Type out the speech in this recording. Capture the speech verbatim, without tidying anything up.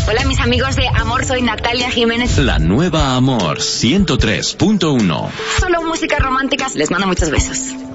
Hola, mis amigos de Amor, soy Natalia Jiménez. La nueva Amor ciento tres punto uno. Solo músicas románticas. Les mando muchos besos.